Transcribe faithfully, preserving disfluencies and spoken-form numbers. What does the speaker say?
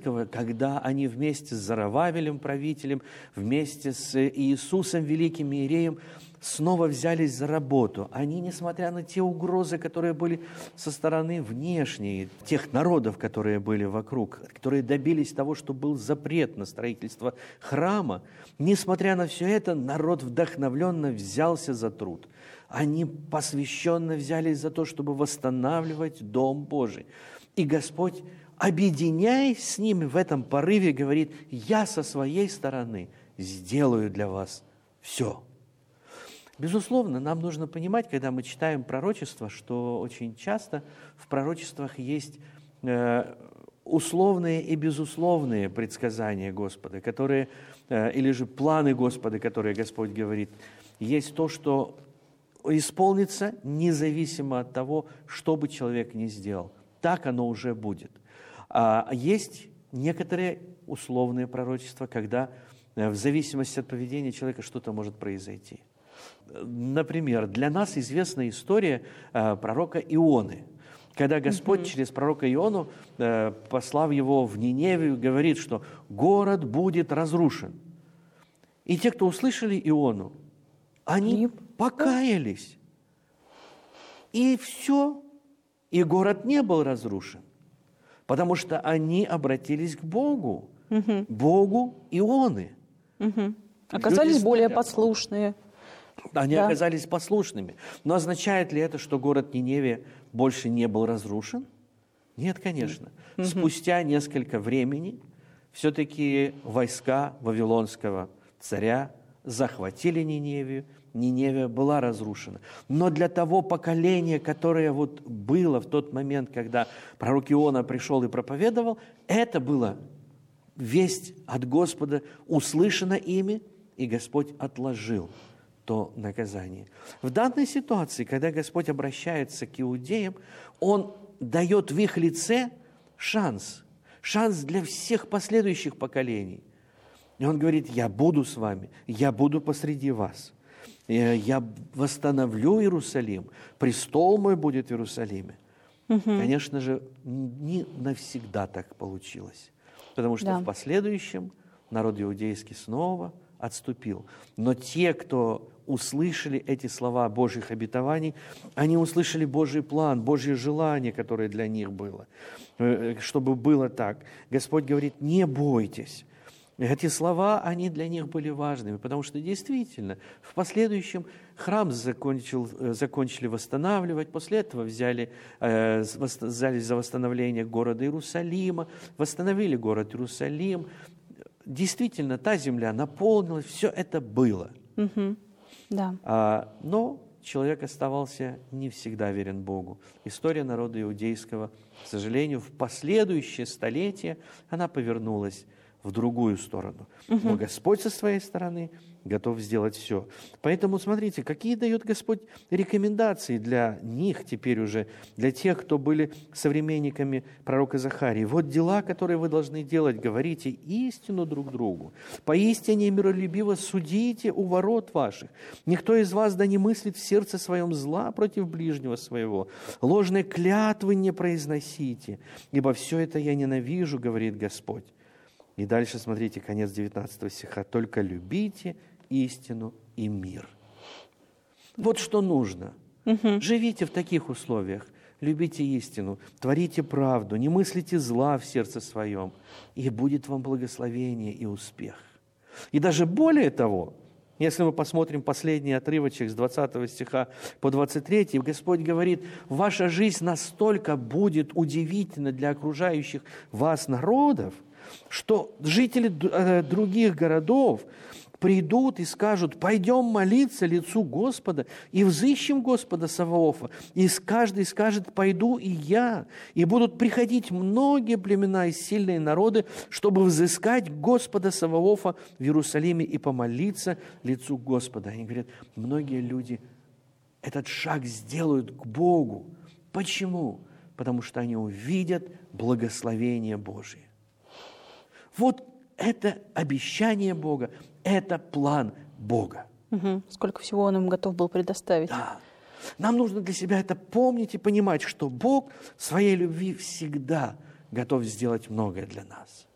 иудейского, когда они вместе с Зарававелем, правителем, вместе с Иисусом, великим иереем, снова взялись за работу. Они, несмотря на те угрозы, которые были со стороны внешней, тех народов, которые были вокруг, которые добились того, что был запрет на строительство храма, несмотря на все это, народ вдохновленно взялся за труд. Они посвященно взялись за то, чтобы восстанавливать Дом Божий. И Господь, объединяясь с ними в этом порыве, говорит: «Я со своей стороны сделаю для вас все». Безусловно, нам нужно понимать, когда мы читаем пророчество, что очень часто в пророчествах есть э, условные и безусловные предсказания Господа, которые, э, или же планы Господа, которые Господь говорит. Есть то, что исполнится независимо от того, что бы человек ни сделал. Так оно уже будет. А есть некоторые условные пророчества, когда э, в зависимости от поведения человека что-то может произойти. Например, для нас известна история э, пророка Ионы, когда Господь mm-hmm. через пророка Иону, э, послав его в Ниневию, говорит, что город будет разрушен. И те, кто услышали Иону, они mm-hmm. покаялись. И все, и город не был разрушен, потому что они обратились к Богу, mm-hmm. Богу Ионы. Mm-hmm. Оказались Люди более смотрят. послушные. Они да. оказались послушными. Но означает ли это, что город Ниневия больше не был разрушен? Нет, конечно. Mm-hmm. Спустя несколько времени все-таки войска вавилонского царя захватили Ниневию. Ниневия была разрушена. Но для того поколения, которое вот было в тот момент, когда пророк Иона пришел и проповедовал, это была весть от Господа, услышана ими, и Господь отложил то наказание. В данной ситуации, когда Господь обращается к иудеям, Он дает в их лице шанс, шанс для всех последующих поколений. И Он говорит: «Я буду с вами, я буду посреди вас, я восстановлю Иерусалим, престол мой будет в Иерусалиме». Угу. Конечно же, не навсегда так получилось, потому что да. в последующем народ иудейский снова отступил. Но те, кто услышали эти слова Божьих обетований, они услышали Божий план, Божье желание, которое для них было, чтобы было так. Господь говорит: «Не бойтесь». Эти слова, они для них были важными, потому что действительно в последующем храм закончил, закончили восстанавливать, после этого взяли, э, взялись за восстановление города Иерусалима, восстановили город Иерусалим. Действительно, та земля наполнилась, все это было. Угу. Да. А, но человек оставался не всегда верен Богу. История народа иудейского, к сожалению, в последующее столетие она повернулась в другую сторону. Угу. Но Господь со своей стороны готов сделать все. Поэтому смотрите, какие дает Господь рекомендации для них теперь уже, для тех, кто были современниками пророка Захарии. Вот дела, которые вы должны делать: говорите истину друг другу, поистине миролюбиво судите у ворот ваших. Никто из вас да не мыслит в сердце своем зла против ближнего своего. Ложные клятвы не произносите, ибо все это я ненавижу, говорит Господь. И дальше, смотрите, конец девятнадцатого стиха. «Только любите истину и мир». Вот что нужно. Угу. Живите в таких условиях. Любите истину, творите правду, не мыслите зла в сердце своем, и будет вам благословение и успех. И даже более того, если мы посмотрим последний отрывочек с двадцатого стиха по двадцать третий, Господь говорит: «Ваша жизнь настолько будет удивительна для окружающих вас народов, что жители других городов придут и скажут: пойдем молиться лицу Господа и взыщем Господа Саваофа. И каждый скажет: пойду и я. И будут приходить многие племена и сильные народы, чтобы взыскать Господа Саваофа в Иерусалиме и помолиться лицу Господа». Они говорят, многие люди этот шаг сделают к Богу. Почему? Потому что они увидят благословение Божие. Вот это обещание Бога, это план Бога. Угу. Сколько всего Он им готов был предоставить. Да. Нам нужно для себя это помнить и понимать, что Бог в своей любви всегда готов сделать многое для нас.